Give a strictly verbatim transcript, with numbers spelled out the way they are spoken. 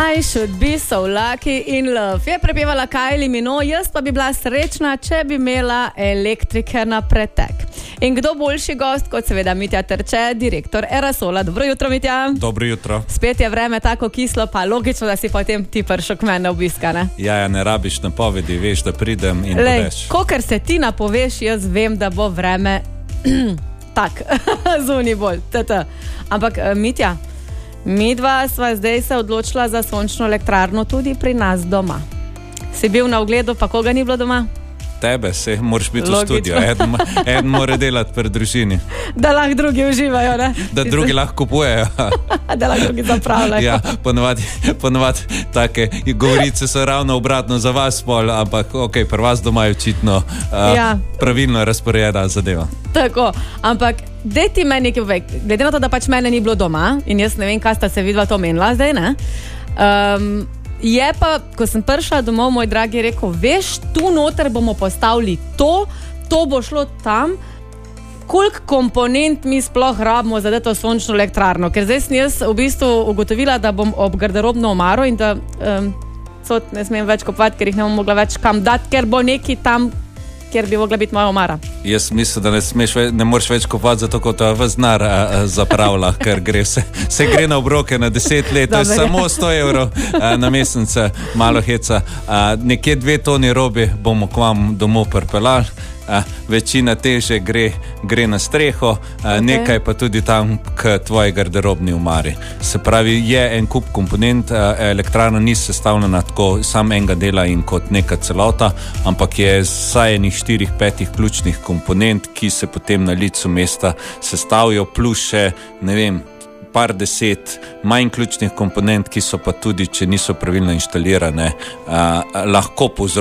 I should be so lucky in love. Je prepevala Kylie Minogue, jaz pa bi bila srečna, če bi imela elektrike na pretek. In kdo boljši gost, kot seveda Mitja Terče, direktor Erasola. Dobro jutro, Mitja. Dobro jutro. Spet je vreme tako kislo, pa logično, da si potem ti prišel k mene obiska, ne? Ja, ja, ne rabiš napovedi, veš, da pridem in Lej, poveš. Kokar se ti napoveš, jaz vem, da bo vreme tak, zunaj bolj. Tata. Ampak, Mitja, midva sva zdaj se odločila za sončno elektrarno tudi pri nas doma. Si bil na ogledu, pa koga ni bilo doma? Tebe, se moraš biti Logično. v studiu. Eden, eden mora delati pri družini. Da lahko drugi uživajo, ne? Da drugi lahko kupujejo. Da lahko drugi zapravljajo. Ja, ponovadi, ponovadi take govorice so ravno obratno za vas pol, ampak ok, pri vas doma je očitno uh, Ja. pravilno razporejena zadeva. Tako, ampak daj ti meni nekaj povej. Glede na to, da pač mene ni bilo doma in jaz ne vem, kaj sta se vidva to menila zdaj, ne? Um, je pa, ko sem prišla domov, moj dragi je rekel, veš, tu noter bomo postavili to, to bo šlo tam, koliko komponent mi sploh rabimo za to sončno elektrarno, ker zdaj sem jaz v bistvu ugotovila, da bom ob garderobno omaro in da um, cot ne smem več kupovati, ker jih ne bom mogla več kam dati, ker bo neki tam, kjer bi mogla biti moja omara. Jaz mislim, da ne, smeš, ve- ne moreš več kupovati, zato kot to ves denar a, a, zapravlja, ker gre se, se gre na obroke na deset let, to je Dobre. samo sto evrov a, na mesec, malo heca. A, nekje dve toni robe bomo k vam domov pripeljali. A, večina teže gre, gre na streho, a, Ok. nekaj pa tudi tam k tvoji garderobni omari. Se pravi, je en kup komponent, a, elektrarna ni sestavljena tako sam enega dela in kot neka celota, ampak je vsaj enih štirih, petih ključnih komponent, ki se potem na licu mesta sestavijo, plus še, ne vem, par deset manj ključnih komponent, ki so pa tudi, če niso pravilno inštalirane, a, lahko povzročajo